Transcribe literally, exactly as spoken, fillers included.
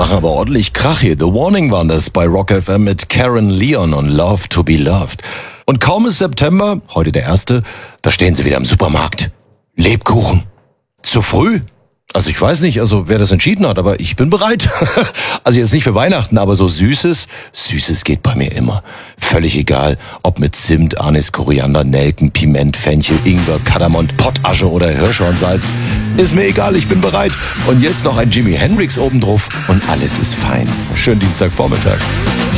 Machen aber ordentlich Krach hier. The Warning waren das bei Rock F M mit Karen Leon und Love to be Loved. Und kaum ist September, heute der erste, da stehen sie wieder im Supermarkt. Lebkuchen. Zu früh? Also ich weiß nicht, also wer das entschieden hat, aber ich bin bereit. Also jetzt nicht für Weihnachten, aber so Süßes, Süßes geht bei mir immer. Völlig egal, ob mit Zimt, Anis, Koriander, Nelken, Piment, Fenchel, Ingwer, Kardamom, Pottasche oder Hirschhornsalz. Ist mir egal, ich bin bereit. Und jetzt noch ein Jimi Hendrix obendrauf und alles ist fein. Schönen Dienstagvormittag.